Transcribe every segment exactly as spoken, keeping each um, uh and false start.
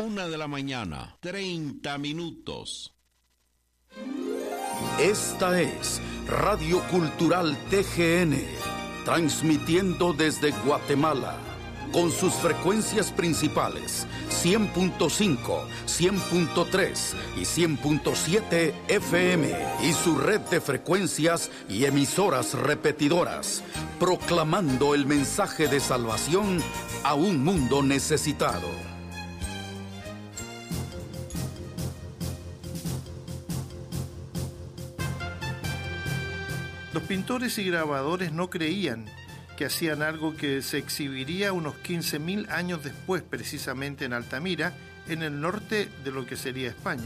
Una de la mañana, treinta minutos. Esta es Radio Cultural T G N, transmitiendo desde Guatemala, con sus frecuencias principales, cien punto cinco, cien punto tres y cien punto siete F M, y su red de frecuencias y emisoras repetidoras, proclamando el mensaje de salvación a un mundo necesitado. Los pintores y grabadores no creían que hacían algo que se exhibiría unos quince mil años después, precisamente en Altamira, en el norte de lo que sería España.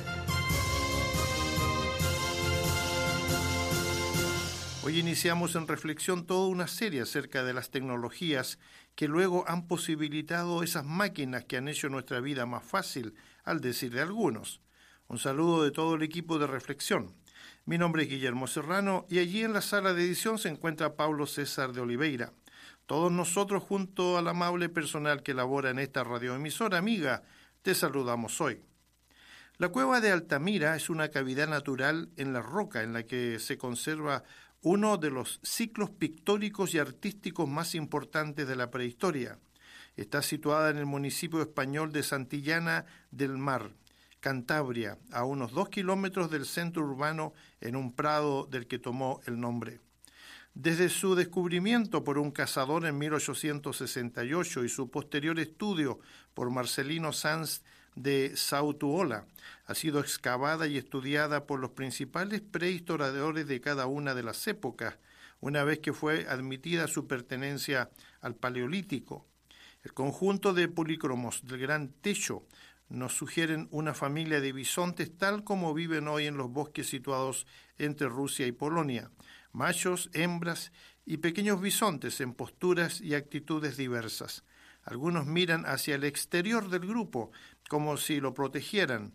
Hoy iniciamos en reflexión toda una serie acerca de las tecnologías que luego han posibilitado esas máquinas que han hecho nuestra vida más fácil, al decir de algunos. Un saludo de todo el equipo de reflexión. Mi nombre es Guillermo Serrano y allí en la sala de edición se encuentra Pablo César de Oliveira. Todos nosotros, junto al amable personal que labora en esta radioemisora amiga, te saludamos hoy. La cueva de Altamira es una cavidad natural en la roca en la que se conserva uno de los ciclos pictóricos y artísticos más importantes de la prehistoria. Está situada en el municipio español de Santillana del Mar, Cantabria, a unos dos kilómetros del centro urbano, en un prado del que tomó el nombre. Desde su descubrimiento por un cazador en mil ochocientos sesenta y ocho y su posterior estudio por Marcelino Sanz de Sautuola, ha sido excavada y estudiada por los principales prehistoriadores de cada una de las épocas, una vez que fue admitida su pertenencia al Paleolítico. El conjunto de polícromos del Gran Techo nos sugieren una familia de bisontes tal como viven hoy en los bosques situados entre Rusia y Polonia, machos, hembras y pequeños bisontes en posturas y actitudes diversas. Algunos miran hacia el exterior del grupo como si lo protegieran,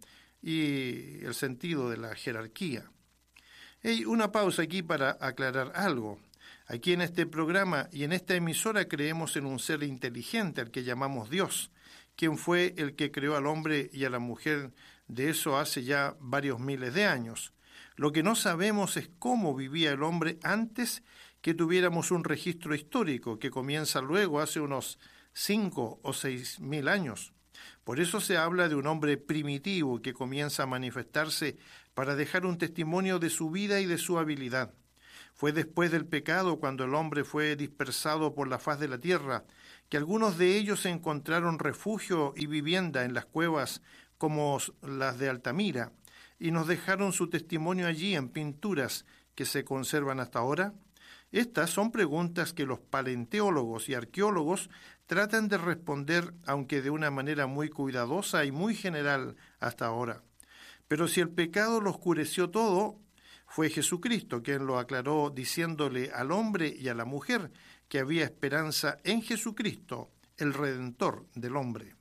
y el sentido de la jerarquía. Hay una pausa aquí para aclarar algo. Aquí en este programa y en esta emisora creemos en un ser inteligente al que llamamos Dios, quien fue el que creó al hombre y a la mujer, de eso hace ya varios miles de años. Lo que no sabemos es cómo vivía el hombre antes que tuviéramos un registro histórico que comienza luego hace unos cinco o seis mil años. Por eso se habla de un hombre primitivo que comienza a manifestarse para dejar un testimonio de su vida y de su habilidad. Fue después del pecado, cuando el hombre fue dispersado por la faz de la tierra, que algunos de ellos encontraron refugio y vivienda en las cuevas como las de Altamira, y nos dejaron su testimonio allí en pinturas que se conservan hasta ahora. Estas son preguntas que los paleontólogos y arqueólogos tratan de responder, aunque de una manera muy cuidadosa y muy general hasta ahora. Pero si el pecado lo oscureció todo, fue Jesucristo quien lo aclaró, diciéndole al hombre y a la mujer que había esperanza en Jesucristo, el Redentor del hombre.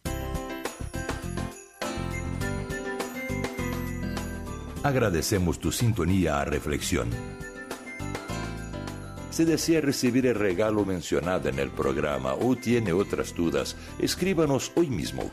Agradecemos tu sintonía a Reflexión. Si desea recibir el regalo mencionado en el programa o tiene otras dudas, escríbanos hoy mismo.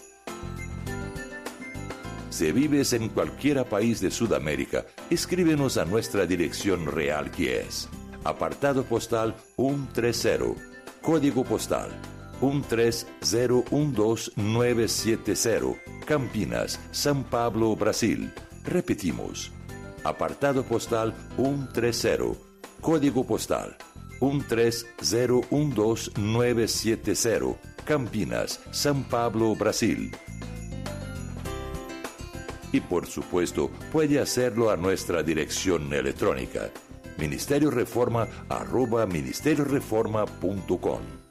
Si vives en cualquier país de Sudamérica, escríbenos a nuestra dirección real, que es apartado postal ciento treinta, código postal uno tres cero uno dos nueve siete cero, Campinas, São Paulo, Brasil. Repetimos, apartado postal ciento treinta, código postal uno tres cero uno dos nueve siete cero, Campinas, São Paulo, Brasil. Y por supuesto, puede hacerlo a nuestra dirección electrónica, ministerio reforma arroba ministerio reforma punto com.